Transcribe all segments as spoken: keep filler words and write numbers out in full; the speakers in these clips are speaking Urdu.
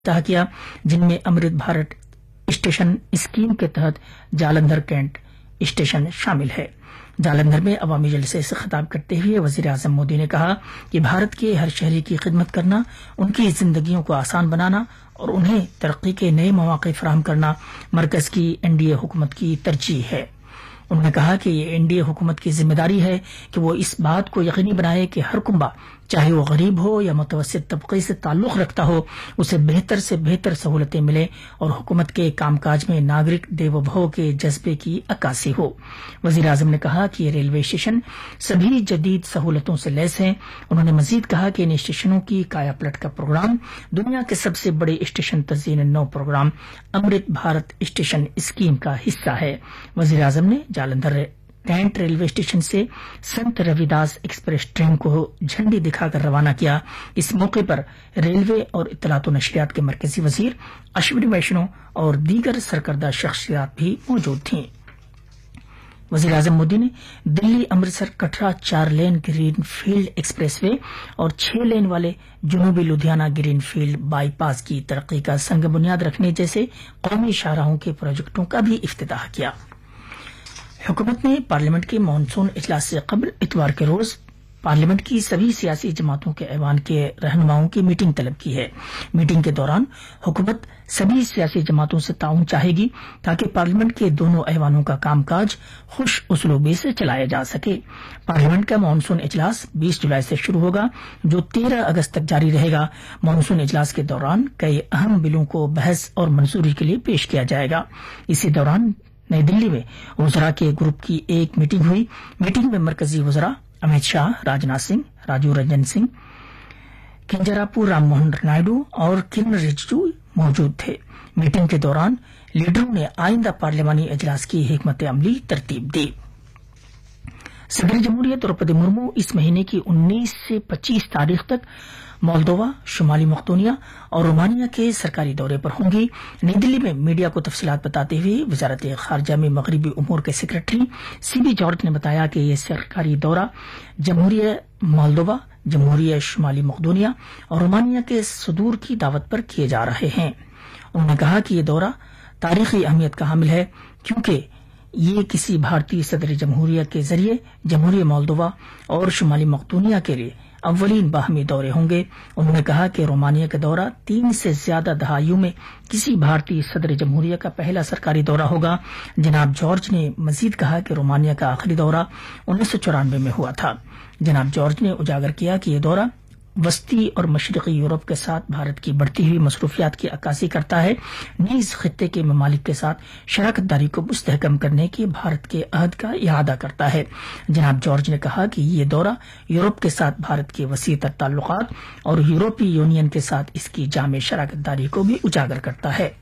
افتتاح کیا، جن میں امرت بھارت اسٹیشن اسکیم کے تحت جالندھر کینٹ اسٹیشن شامل ہے۔ جالندھر میں عوامی جلسے سے خطاب کرتے ہوئے وزیر اعظم مودی نے کہا کہ بھارت کے ہر شہری کی خدمت کرنا، ان کی زندگیوں کو آسان بنانا اور انہیں ترقی کے نئے مواقع فراہم کرنا مرکز کی این ڈی اے حکومت کی ترجیح ہے۔ انہوں نے کہا کہ یہ این ڈی اے حکومت کی ذمہ داری ہے کہ وہ اس بات کو یقینی بنائے کہ ہر کنبہ، چاہے وہ غریب ہو یا متوسط طبقے سے تعلق رکھتا ہو، اسے بہتر سے بہتر سہولتیں ملیں اور حکومت کے کام کاج میں ناگرک دیو بھو کے جذبے کی عکاسی ہو۔ وزیر اعظم نے کہا کہ یہ ریلوے اسٹیشن سبھی جدید سہولتوں سے لیس ہیں۔ انہوں نے مزید کہا کہ ان اسٹیشنوں کی کایا پلٹ کا پروگرام دنیا کے سب سے بڑے اسٹیشن تزئین نو پروگرام امرت بھارت اسٹیشن اسکیم کا حصہ ہے۔ وزیر اعظم نے جالندھر کینٹ ریلوے اسٹیشن سے سنت روی داس ایکسپریس ٹرین کو جھنڈی دکھا کر روانہ کیا۔ اس موقع پر ریلوے اور اطلاعات و نشریات کے مرکزی وزیر اشونی ویشنو اور دیگر سرکردہ شخصیات بھی موجود تھیں۔ وزیر اعظم مودی نے دلی امرتسر کٹرا چار لین گرین فیلڈ ایکسپریس وے اور چھ لین والے جنوبی لدھیانہ گرین فیلڈ بائی پاس کی ترقی کا سنگ بنیاد رکھنے جیسے قومی شاہراہوں کے پروجیکٹوں کا بھی افتتاح کیا۔ حکومت نے پارلیمنٹ کے مانسون اجلاس سے قبل اتوار کے روز پارلیمنٹ کی سبھی سیاسی جماعتوں کے ایوان کے رہنماؤں کی میٹنگ طلب کی ہے۔ میٹنگ کے دوران حکومت سبھی سیاسی جماعتوں سے تعاون چاہے گی تاکہ پارلیمنٹ کے دونوں ایوانوں کا کام کاج خوش اسلوبی سے چلایا جا سکے۔ پارلیمنٹ کا مانسون اجلاس بیس جولائی سے شروع ہوگا، جو تیرہ اگست تک جاری رہے گا۔ مانسون اجلاس کے دوران کئی اہم بلوں کو بحث اور منظوری کے لیے پیش کیا جائے گا۔ اسی دوران نئی دلی میں وزراء کے گروپ کی ایک میٹنگ ہوئی۔ میٹنگ میں مرکزی وزراء امت شاہ، راجناتھ سنگھ، راجیو رنجن سنگھ، کنجراپو رام موہن نائیڈو اور کرن رجیجو موجود تھے۔ میٹنگ کے دوران لیڈروں نے آئندہ پارلیمانی اجلاس کی حکمت عملی ترتیب دی۔ صدر جمہوریہ دروپدی مرمو اس مہینے کی انیس سے پچیس تاریخ تک مولدووا، شمالی مقدونیہ اور رومانیہ کے سرکاری دورے پر ہوں گی۔ نئی دلی میں میڈیا کو تفصیلات بتاتے ہوئے وزارت خارجہ میں مغربی امور کے سیکرٹری سی بی جارج نے بتایا کہ یہ سرکاری دورہ جمہوریہ مولدووا، جمہوریہ شمالی مقدونیہ اور رومانیہ کے صدور کی دعوت پر کیے جا رہے ہیں۔ انہوں نے کہا کہ یہ دورہ تاریخی اہمیت کا حامل ہے کیونکہ یہ کسی بھارتی صدر جمہوریہ کے ذریعے جمہوریہ مولدووا اور شمالی مقدونیہ کے لیے اولین باہمی دورے ہوں گے۔ انہوں نے کہا کہ رومانیہ کا دورہ تین سے زیادہ دہائیوں میں کسی بھارتی صدر جمہوریہ کا پہلا سرکاری دورہ ہوگا۔ جناب جارج نے مزید کہا کہ رومانیہ کا آخری دورہ انیس سو چورانوے میں ہوا تھا۔ جناب جارج نے اجاگر کیا کہ یہ دورہ وسطی اور مشرقی یورپ کے ساتھ بھارت کی بڑھتی ہوئی مصروفیات کی عکاسی کرتا ہے، نیز خطے کے ممالک کے ساتھ شراکت داری کو مستحکم کرنے کے بھارت کے عہد کا اعادہ کرتا ہے۔ جناب جارج نے کہا کہ یہ دورہ یورپ کے ساتھ بھارت کے وسیع تر تعلقات اور یورپی یونین کے ساتھ اس کی جامع شراکت داری کو بھی اجاگر کرتا ہے۔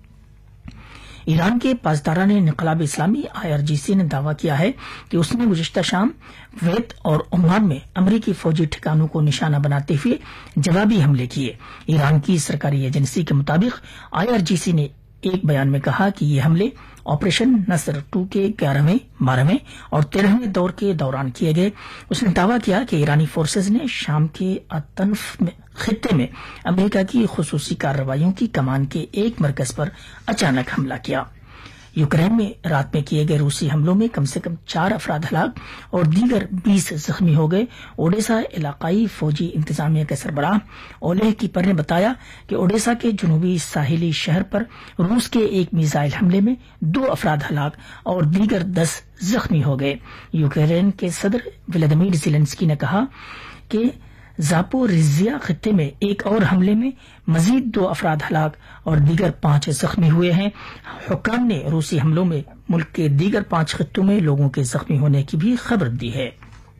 ایران کے پاسداران انقلاب اسلامی آئی آر جی سی نے دعویٰ کیا ہے کہ اس نے گزشتہ شام کویت اور عمان میں امریکی فوجی ٹھکانوں کو نشانہ بناتے ہوئے جوابی حملے کیے۔ ایران کی سرکاری ایجنسی کے مطابق آئی آر جی سی نے ایک بیان میں کہا کہ یہ حملے آپریشن نصر ٹو کے گیارہویں، بارہویں اور تیرہویں دور کے دوران کیے گئے۔ اس نے دعویٰ کیا کہ ایرانی فورسز نے شام کے الطنف خطے میں امریکہ کی خصوصی کارروائیوں کی کمان کے ایک مرکز پر اچانک حملہ کیا۔ یوکرین میں رات میں کیے گئے روسی حملوں میں کم سے کم چار افراد ہلاک اور دیگر بیس زخمی ہو گئے۔ اوڈیسا علاقائی فوجی انتظامیہ کے سربراہ اولیہ کیپر نے بتایا کہ اوڈیسا کے جنوبی ساحلی شہر پر روس کے ایک میزائل حملے میں دو افراد ہلاک اور دیگر دس زخمی ہو گئے۔ یوکرین کے صدر ولادیمیر زیلنسکی نے کہا کہ زاپوریزیا خطے میں ایک اور حملے میں مزید دو افراد ہلاک اور دیگر پانچ زخمی ہوئے ہیں۔ حکام نے روسی حملوں میں ملک کے دیگر پانچ خطوں میں لوگوں کے زخمی ہونے کی بھی خبر دی ہے۔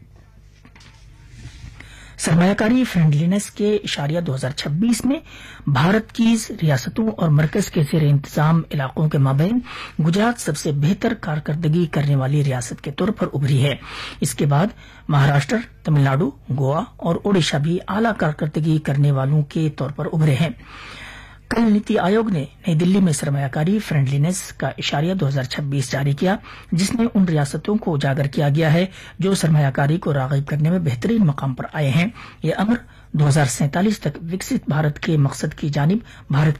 سرمایہ کاری فرینڈلینس کے اشاریہ دو ہزار چھبیس میں بھارت کی ریاستوں اور مرکز کے زیر انتظام علاقوں کے مابین گجرات سب سے بہتر کارکردگی کرنے والی ریاست کے طور پر ابھری ہے۔ اس کے بعد مہاراشٹر، تمل ناڈو، گوا اور اوڈیشہ بھی اعلیٰ کارکردگی کرنے والوں کے طور پر ابھرے ہیں۔ کل نیتی آیوگ نے نئی دلی میں سرمایہ کاری فرینڈلینس کا اشاریہ دو ہزار چھبیس جاری کیا، جس میں ان ریاستوں کو اجاگر کیا گیا ہے جو سرمایہ کاری کو راغب کرنے میں بہترین مقام پر آئے ہیں۔ یہ امر दो हजार सैंतालीस तक विकसित भारत के मकसद की जानिब भारत